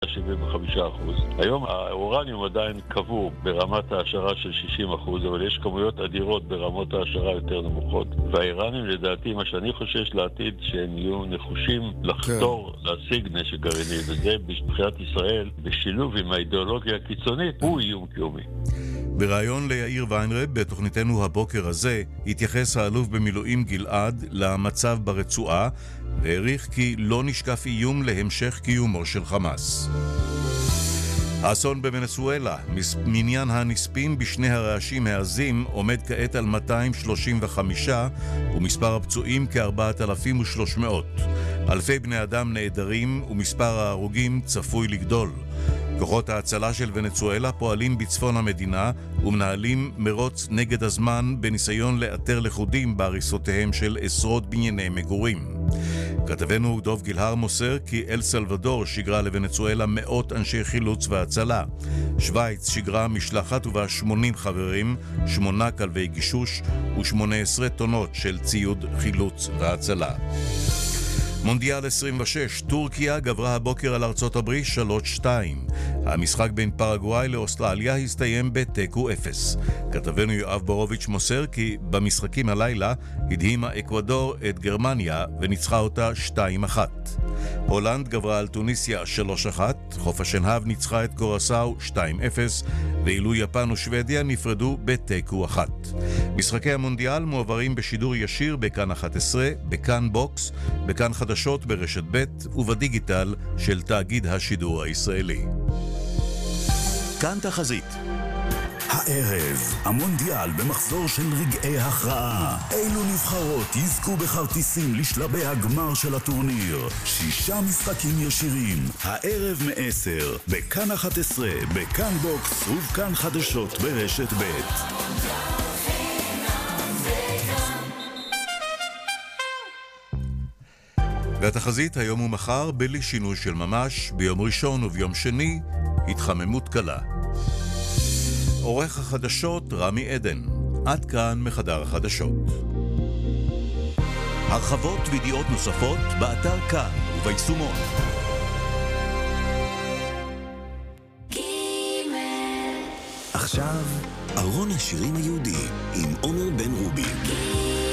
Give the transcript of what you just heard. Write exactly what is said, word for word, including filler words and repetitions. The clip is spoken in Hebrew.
שבעים וחמישה אחוז. היום האורניום עדיין קבוע ברמת העשרה של שישים אחוז, אבל יש כמויות אדירות ברמות העשרה יותר נמוכות. והאיראנים לדעתי, מה שאני חושש לעתיד, שהם יהיו נחושים לחתור כן. להשיג נשק גרעיני, וזה מבחינת ישראל, בשילוב עם האידיאולוגיה הקיצונית, הוא איום קיומי. בראיון ליאיר ויינרב בתוכניתנו הבוקר הזה התייחס האלוף במילואים גלעד למצב ברצועה והעריך כי לא נשקף איום להמשך קיומו של חמאס. האסון בוונצואלה, מניין הנספים בשני הרעשים העזים עומד כעת על מאתיים שלושים וחמישה ומספר הפצועים כ-ארבעת אלפים ושלוש מאות. אלפי בני אדם נעדרים ומספר ההרוגים צפוי לגדול. כוחות ההצלה של ונצואלה פועלים בצפון המדינה ומנהלים מרוץ נגד הזמן בניסיון לאתר לכודים בהריסותיהם של עשרות בנייני מגורים. כתבנו דוב גילהר מוסר כי אל סלבדור שיגרה לוונצואלה מאות אנשי חילוץ והצלה. שוויץ שיגרה משלחת ובה שמונים חברים, שמונה כלבי גישוש ו-שמונה עשרה טונות של ציוד חילוץ והצלה. מונדיאל עשרים ושש, טורקיה גברה הבוקר על ארצות הברית שלוש שתיים. המשחק בין פרגוואי לאוסטרליה הסתיים בתיקו אפס. כתבנו יואב בורוביץ' מוסר כי במשחקים הלילה הדהימה אקוודור את גרמניה וניצחה אותה שתיים אחת. הולנד גברה על טוניסיה שלוש אחת, חוף השנהב ניצחה את קורסאו שתיים אפס, ואילו יפן ושוודיה נפרדו בתיקו אחת. משחקי המונדיאל מועברים בשידור ישיר בכאן אחת עשרה, בכאן בוקס, בכאן חדשות ברשת ב' ובדיגיטל של תאגיד השידור הישראלי. כאן תחזית. הערב, המונדיאל במחזור של רגעי הכרעה. אילו נבחרות יזכו בכרטיסים לשלבי הגמר של הטורניר? שישה משחקים ישירים. הערב מעשר, בכאן אחת עשרה, בכאן בוקס ובכאן חדשות ברשת ב'. והתחזית היום ומחר בלי שינוי של ממש, ביום ראשון וביום שני, התחממות קלה. עורך החדשות רמי עדן. עד כאן מחדר החדשות. הרחבות וידיעות נוספות באתר כאן וביישומון. עכשיו, ארון השירים היהודי עם עומר בן רובי.